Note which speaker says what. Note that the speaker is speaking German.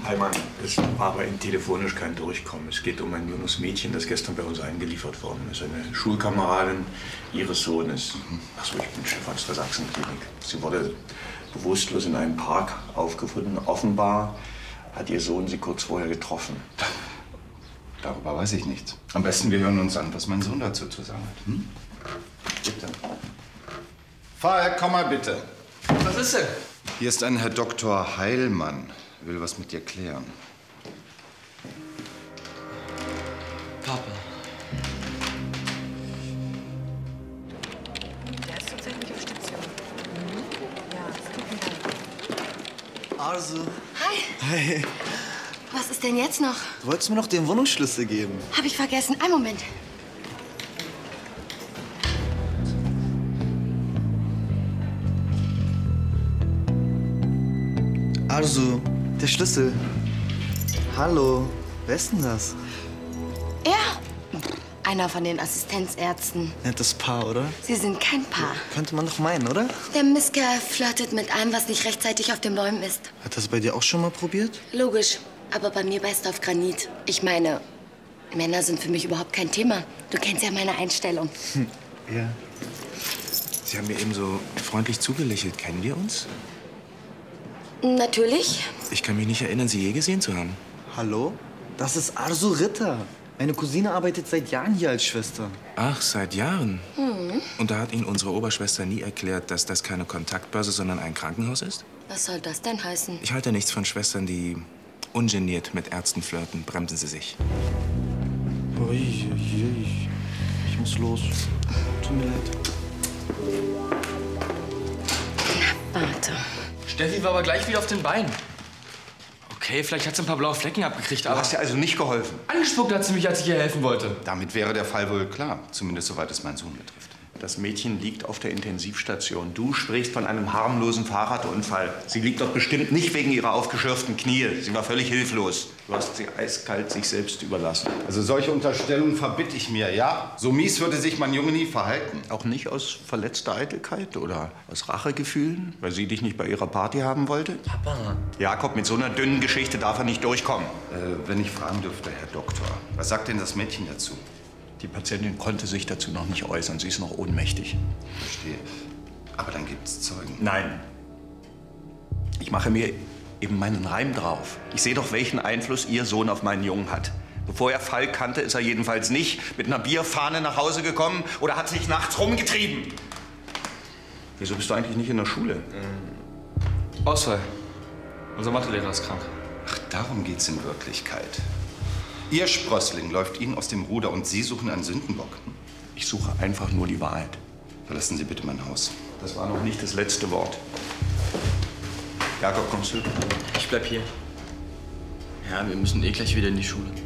Speaker 1: Heimann, es war aber telefonisch kein Durchkommen. Es geht um ein junges Mädchen, das gestern bei uns eingeliefert worden ist. Eine Schulkameradin ihres Sohnes. Achso, ich bin Chefarzt der Sachsenklinik. Sie wurde bewusstlos in einem Park aufgefunden. Offenbar hat ihr Sohn sie kurz vorher getroffen.
Speaker 2: Darüber weiß ich nichts. Am besten, wir hören uns an, was mein Sohn dazu zu sagen hat. Hm? Bitte. Falk, komm mal bitte.
Speaker 3: Was ist denn?
Speaker 2: Hier ist ein Herr Dr. Heilmann. Er will was mit dir klären.
Speaker 3: Papa.
Speaker 4: Der ist tatsächlich auf Station. Ja, es tut mir leid.
Speaker 5: Arzu.
Speaker 6: Hi.
Speaker 5: Hi.
Speaker 6: Was ist denn jetzt noch?
Speaker 5: Du wolltest mir noch den Wohnungsschlüssel geben.
Speaker 6: Hab ich vergessen. Einen Moment.
Speaker 5: Arzu, der Schlüssel. Hallo. Wer ist denn das?
Speaker 6: Er? Einer von den Assistenzärzten.
Speaker 5: Nettes Paar, oder?
Speaker 6: Sie sind kein Paar.
Speaker 5: Könnte man doch meinen, oder?
Speaker 6: Der Mistkerl flirtet mit allem, was nicht rechtzeitig auf den Bäumen ist.
Speaker 5: Hat das bei dir auch schon mal probiert?
Speaker 6: Logisch. Aber bei mir beißt auf Granit. Ich meine, Männer sind für mich überhaupt kein Thema. Du kennst ja meine Einstellung.
Speaker 5: Ja.
Speaker 7: Sie haben mir eben so freundlich zugelächelt. Kennen wir uns?
Speaker 6: Natürlich.
Speaker 7: Ich kann mich nicht erinnern, Sie je gesehen zu haben.
Speaker 5: Hallo? Das ist Arzu Ritter. Meine Cousine arbeitet seit Jahren hier als Schwester.
Speaker 7: Ach, seit Jahren? Und da hat Ihnen unsere Oberschwester nie erklärt, dass das keine Kontaktbörse, sondern ein Krankenhaus ist?
Speaker 6: Was soll das denn heißen?
Speaker 7: Ich halte nichts von Schwestern, die ungeniert mit Ärzten flirten. Bremsen Sie sich.
Speaker 5: Ui, ich muss los. Tut mir leid.
Speaker 6: Warte.
Speaker 3: Steffi war aber gleich wieder auf den Beinen. Okay, vielleicht hat sie ein paar blaue Flecken abgekriegt, aber...
Speaker 2: Du hast ihr also nicht geholfen.
Speaker 3: Angespuckt hat sie mich, als ich ihr helfen wollte.
Speaker 2: Damit wäre der Fall wohl klar. Zumindest soweit es meinen Sohn betrifft.
Speaker 1: Das Mädchen liegt auf der Intensivstation. Du sprichst von einem harmlosen Fahrradunfall. Sie liegt doch bestimmt nicht wegen ihrer aufgeschürften Knie. Sie war völlig hilflos. Du hast sie eiskalt sich selbst überlassen.
Speaker 2: Also solche Unterstellungen verbitte ich mir, ja? So mies würde sich mein Junge nie verhalten.
Speaker 1: Auch nicht aus verletzter Eitelkeit oder aus Rachegefühlen, weil sie dich nicht bei ihrer Party haben wollte?
Speaker 3: Papa.
Speaker 1: Jakob, mit so einer dünnen Geschichte darf er nicht durchkommen.
Speaker 2: Wenn ich fragen dürfte, Herr Doktor, was sagt denn das Mädchen dazu?
Speaker 1: Die Patientin konnte sich dazu noch nicht äußern. Sie ist noch ohnmächtig.
Speaker 2: Verstehe. Aber dann gibt's Zeugen.
Speaker 1: Nein. Ich mache mir eben meinen Reim drauf. Ich sehe doch, welchen Einfluss Ihr Sohn auf meinen Jungen hat. Bevor er Falk kannte, ist er jedenfalls nicht mit einer Bierfahne nach Hause gekommen oder hat sich nachts rumgetrieben. Wieso bist du eigentlich nicht in der Schule?
Speaker 3: Ausfall. Unser Mathelehrer ist krank.
Speaker 2: Ach, darum geht's in Wirklichkeit. Ihr Sprössling läuft Ihnen aus dem Ruder und Sie suchen einen Sündenbock.
Speaker 1: Ich suche einfach nur die Wahrheit.
Speaker 2: Verlassen Sie bitte mein Haus.
Speaker 1: Das war noch nicht das letzte Wort. Jakob, kommst du?
Speaker 3: Ich bleib hier. Ja, wir müssen eh gleich wieder in die Schule.